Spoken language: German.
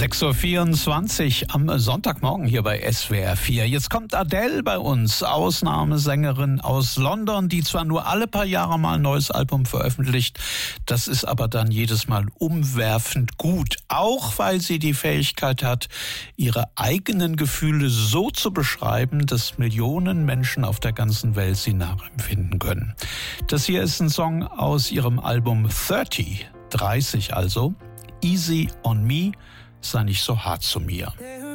6:24 Uhr am Sonntagmorgen hier bei SWR 4. Jetzt kommt Adele bei uns, Ausnahmesängerin aus London, die zwar nur alle paar Jahre mal ein neues Album veröffentlicht, das ist aber dann jedes Mal umwerfend gut, auch weil sie die Fähigkeit hat, ihre eigenen Gefühle so zu beschreiben, dass Millionen Menschen auf der ganzen Welt sie nachempfinden können. Das hier ist ein Song aus ihrem Album 30 also, Easy on Me, sei nicht so hart zu mir.